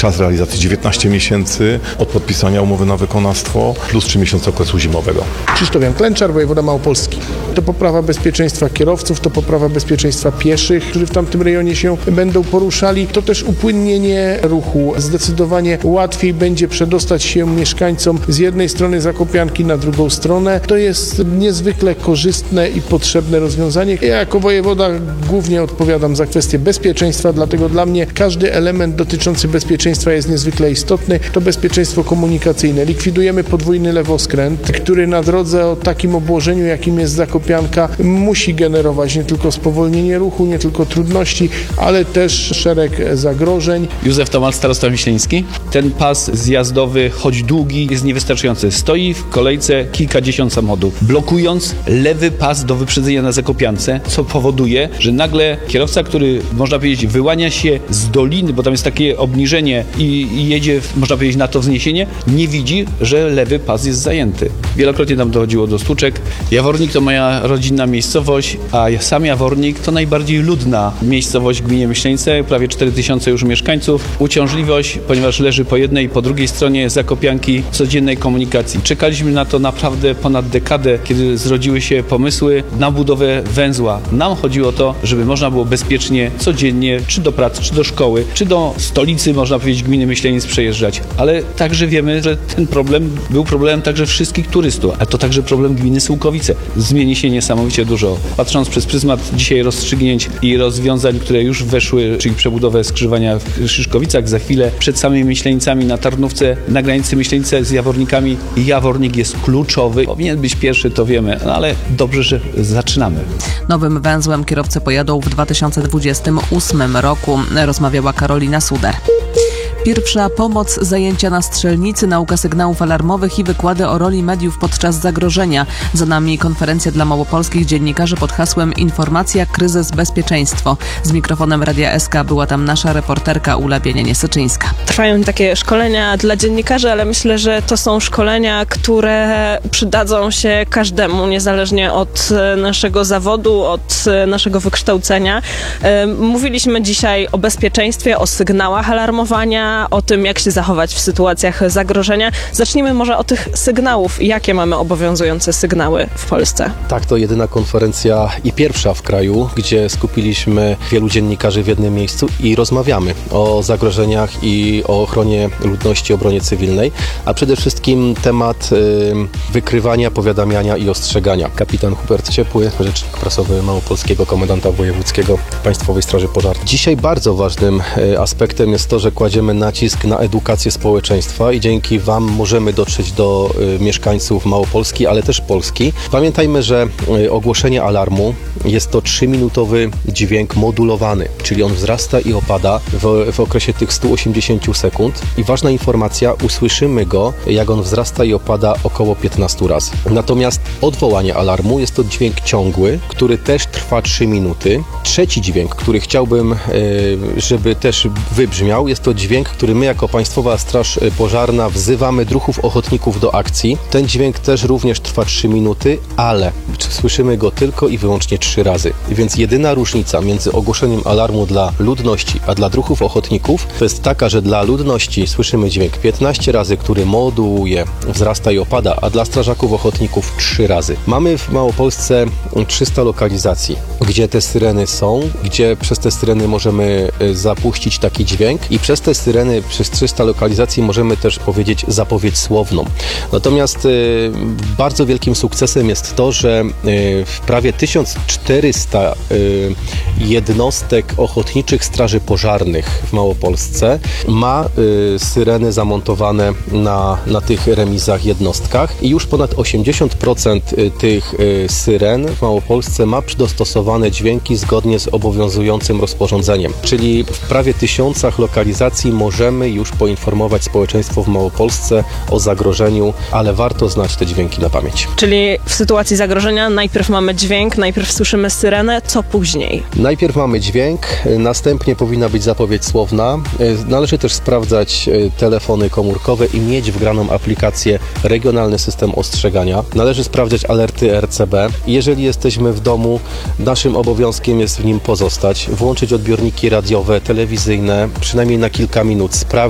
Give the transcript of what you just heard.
Czas realizacji 19 miesięcy od podpisania umowy na wykonawstwo plus 3 miesiące okresu zimowego. Krzysztof Jan Klęczar, wojewoda małopolski. To poprawa bezpieczeństwa kierowców, to poprawa bezpieczeństwa pieszych, którzy w tamtym rejonie się będą poruszali. To też upłynnienie ruchu. Zdecydowanie łatwiej będzie przedostać się mieszkańcom z jednej strony Zakopianki na drugą stronę. To jest niezwykle korzystne i potrzebne rozwiązanie. Ja jako wojewoda głównie odpowiadam za kwestię bezpieczeństwa, dlatego dla mnie każdy element dotyczący bezpieczeństwa jest niezwykle istotny. To bezpieczeństwo komunikacyjne. Likwidujemy podwójny lewoskręt, który na drodze o takim obłożeniu, jakim jest Zakopianka, musi generować nie tylko spowolnienie ruchu, nie tylko trudności, ale też szereg zagrożeń. Józef Tomal, starosta myśleński. Ten pas zjazdowy, choć długi, jest niewystarczający. Stoi w kolejce kilkadziesiąt samochodów, blokując lewy pas do wyprzedzenia na Zakopiance, co powoduje, że nagle kierowca, który, można powiedzieć, wyłania się z doliny, bo tam jest takie obniżenie i jedzie, można powiedzieć, na to wzniesienie, nie widzi, że lewy pas jest zajęty. Wielokrotnie tam dochodziło do stłuczek. Jawornik to moja rodzinna miejscowość, a sam Jawornik to najbardziej ludna miejscowość w gminie Myśleńce, prawie 4000 już mieszkańców. Uciążliwość, ponieważ leży po jednej i po drugiej stronie Zakopianki codziennej komunikacji. Czekaliśmy na to naprawdę ponad dekadę, kiedy zrodziły się pomysły na budowę węzła. Nam chodziło o to, żeby można było bezpiecznie codziennie, czy do pracy, czy do szkoły, czy do stolicy, można powiedzieć, gminy Myśleniec przejeżdżać. Ale także wiemy, że ten problem był problemem także wszystkich turystów, a to także problem gminy Sułkowice. Zmieni się niesamowicie dużo. Patrząc przez pryzmat dzisiaj rozstrzygnięć i rozwiązań, które już weszły, czyli przebudowę skrzyżowania w Szyszkowicach, za chwilę przed samymi Myśleńcami na Tarnówce, na granicy Myśleńce z Jawornikami. Jawornik jest kluczowy. Powinien być pierwszy, to wiemy, no ale dobrze, że zaczynamy. Nowym węzłem kierowcy pojadą w 2028 roku, rozmawiała Karolina Suder. Pierwsza pomoc, zajęcia na strzelnicy, nauka sygnałów alarmowych i wykłady o roli mediów podczas zagrożenia. Za nami konferencja dla małopolskich dziennikarzy pod hasłem Informacja, kryzys, bezpieczeństwo. Z mikrofonem Radia SK była tam nasza reporterka Ula Bienianie-Syczyńska. Trwają takie szkolenia dla dziennikarzy, ale myślę, że to są szkolenia, które przydadzą się każdemu, niezależnie od naszego zawodu, od naszego wykształcenia. Mówiliśmy dzisiaj o bezpieczeństwie, o sygnałach alarmowania, o tym, jak się zachować w sytuacjach zagrożenia. Zacznijmy może od tych sygnałów. Jakie mamy obowiązujące sygnały w Polsce? Tak, to jedyna konferencja i pierwsza w kraju, gdzie skupiliśmy wielu dziennikarzy w jednym miejscu i rozmawiamy o zagrożeniach i o ochronie ludności, obronie cywilnej, a przede wszystkim temat wykrywania, powiadamiania i ostrzegania. Kapitan Hubert Ciepły, rzecznik prasowy Małopolskiego Komendanta Wojewódzkiego Państwowej Straży Pożarnej. Dzisiaj bardzo ważnym aspektem jest to, że kładziemy nacisk na edukację społeczeństwa i dzięki Wam możemy dotrzeć do mieszkańców Małopolski, ale też Polski. Pamiętajmy, że ogłoszenie alarmu jest to 3-minutowy dźwięk modulowany, czyli on wzrasta i opada w okresie tych 180 sekund i ważna informacja, usłyszymy go, jak on wzrasta i opada około 15 razy. Natomiast odwołanie alarmu jest to dźwięk ciągły, który też trwa 3 minuty. Trzeci dźwięk, który chciałbym, żeby też wybrzmiał, jest to dźwięk, który my jako Państwowa Straż Pożarna wzywamy druhów ochotników do akcji. Ten dźwięk też również trwa 3 minuty, ale słyszymy go tylko i wyłącznie 3 razy. Więc jedyna różnica między ogłoszeniem alarmu dla ludności, a dla druhów ochotników to jest taka, że dla ludności słyszymy dźwięk 15 razy, który modułuje, wzrasta i opada, a dla strażaków ochotników 3 razy. Mamy w Małopolsce 300 lokalizacji, gdzie te syreny są, gdzie przez te syreny możemy zapuścić taki dźwięk i przez te syreny, przez 300 lokalizacji możemy też powiedzieć zapowiedź słowną. Natomiast bardzo wielkim sukcesem jest to, że w prawie 1400 jednostek ochotniczych straży pożarnych w Małopolsce ma syreny zamontowane na tych remizach, jednostkach i już ponad 80% tych syren w Małopolsce ma dostosowane dźwięki zgodnie z obowiązującym rozporządzeniem. Czyli w prawie 1000 lokalizacji możemy już poinformować społeczeństwo w Małopolsce o zagrożeniu, ale warto znać te dźwięki na pamięć. Czyli w sytuacji zagrożenia najpierw mamy dźwięk, najpierw słyszymy syrenę, co później? Najpierw mamy dźwięk, następnie powinna być zapowiedź słowna. Należy też sprawdzać telefony komórkowe i mieć wgraną aplikację Regionalny System Ostrzegania. Należy sprawdzać alerty RCB. Jeżeli jesteśmy w domu, naszym obowiązkiem jest w nim pozostać, włączyć odbiorniki radiowe, telewizyjne, przynajmniej na kilka minut, sprawdzić,